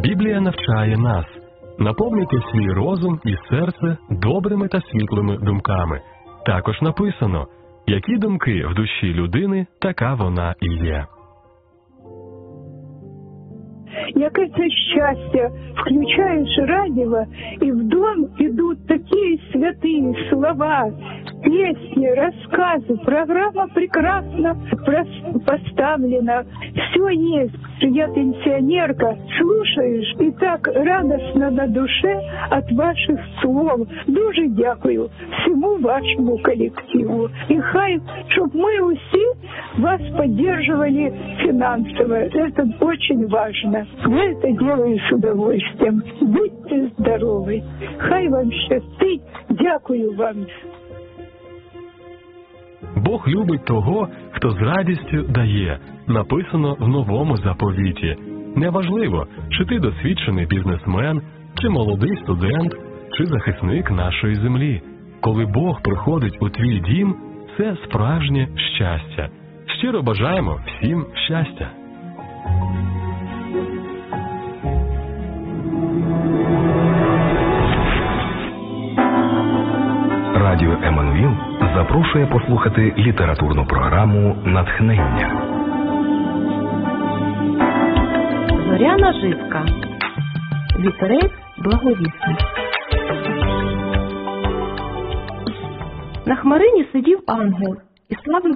Біблія навчає нас: наповнюйте свій розум і серце добрими та світлими думками. Також написано: які думки в душі людини, така вона і є. Яке це щастя, включаешь радио, и в дом идут такие святые слова, песни, рассказы. Программа прекрасно поставлена, все есть. Я пенсионерка, слушаешь, и так радостно на душе от ваших слов. Дуже дякую всему вашему коллективу. И хай, чтобы мы все вас поддерживали финансово. Это очень важно. Я это делаю с удовольствием. Будьте здоровы. Хай вам щастить. Дякую вам. Бог любить того, хто з радістю дає, написано в Новому заповіті. Неважливо, чи ти досвідчений бізнесмен, чи молодий студент, чи захисник нашої землі. Коли Бог приходить у твій дім, це справжнє щастя. Щиро бажаємо всім щастя. Радіо Еммануїл запрошує послухати літературну програму «Натхнення». Зоряна Житка. Вітерець благовісний. На хмарині сидів ангел і славив